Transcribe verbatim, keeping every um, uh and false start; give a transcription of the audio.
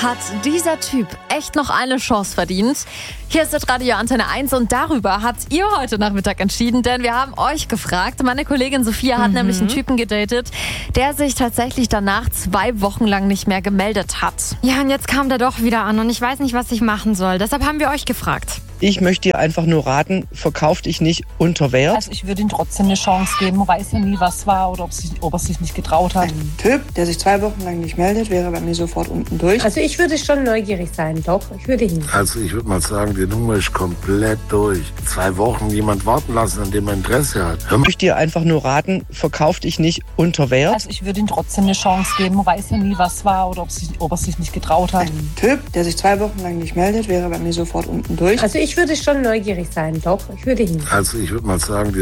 Hat dieser Typ echt noch eine Chance verdient? Hier ist das Radio Antenne eins und darüber habt ihr heute Nachmittag entschieden, denn wir haben euch gefragt. Meine Kollegin Sophia hat mhm. nämlich einen Typen gedatet, der sich tatsächlich danach zwei Wochen lang nicht mehr gemeldet hat. Ja, und jetzt kam der doch wieder an und ich weiß nicht, was ich machen soll. Deshalb haben wir euch gefragt. Ich möchte dir einfach nur raten, verkauf dich nicht unter Wert. Also ich würde ihm trotzdem eine Chance geben. Man weiß ja nie, was war oder ob, sich, ob er sich nicht getraut hat. Ein Typ, der sich zwei Wochen lang nicht meldet, wäre bei mir sofort unten durch. Also ich würde schon neugierig sein, doch. Ich würde hin. Also ich würde mal sagen, die Nummer ist komplett durch. Zwei Wochen jemand warten lassen, an dem man Interesse hat. Ich möchte dir einfach nur raten, verkauf dich nicht unter Wert. Also ich würde ihm trotzdem eine Chance geben. Man weiß ja nie, was war oder ob, sich, ob er sich nicht getraut hat. Ein Typ, der sich zwei Wochen lang nicht meldet, wäre bei mir sofort unten durch. Also ich würde schon neugierig sein, doch. Ich würde hin. Also ich würde mal sagen, die